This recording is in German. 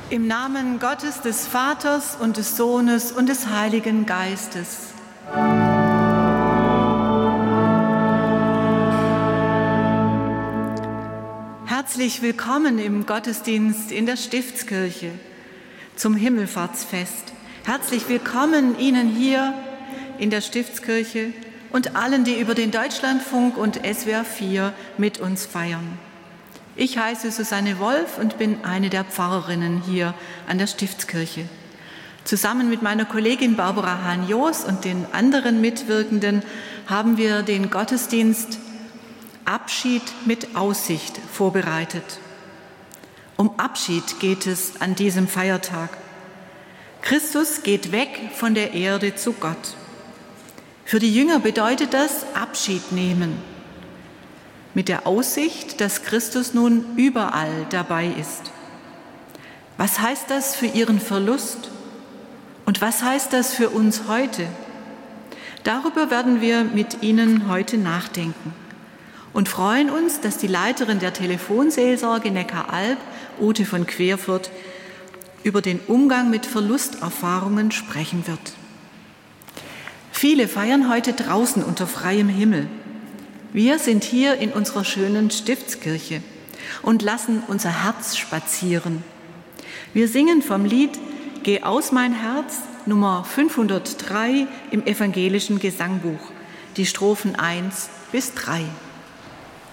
Im Namen Gottes, des Vaters und des Sohnes und des Heiligen Geistes. Herzlich willkommen im Gottesdienst in der Stiftskirche zum Himmelfahrtsfest. Herzlich willkommen Ihnen hier in der Stiftskirche und allen, die über den Deutschlandfunk und SWR 4 mit uns feiern. Ich heiße Susanne Wolf und bin eine der Pfarrerinnen hier an der Stiftskirche. Zusammen mit meiner Kollegin Barbara Hahn-Joos und den anderen Mitwirkenden haben wir den Gottesdienst Abschied mit Aussicht vorbereitet. Um Abschied geht es an diesem Feiertag. Christus geht weg von der Erde zu Gott. Für die Jünger bedeutet das Abschied nehmen, mit der Aussicht, dass Christus nun überall dabei ist. Was heißt das für ihren Verlust? Und was heißt das für uns heute? Darüber werden wir mit Ihnen heute nachdenken und freuen uns, dass die Leiterin der Telefonseelsorge Neckaralb, Ute von Querfurt, über den Umgang mit Verlusterfahrungen sprechen wird. Viele feiern heute draußen unter freiem Himmel. Wir sind hier in unserer schönen Stiftskirche und lassen unser Herz spazieren. Wir singen vom Lied Geh aus mein Herz, Nummer 503 im evangelischen Gesangbuch, die Strophen 1 bis 3.